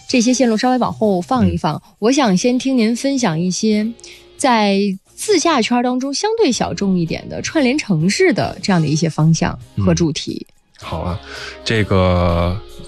这些线路稍微往后放一放，我想先听您分享一些在自驾圈当中相对小众一点的串联城市的这样的一些方向和主题。 好啊，这个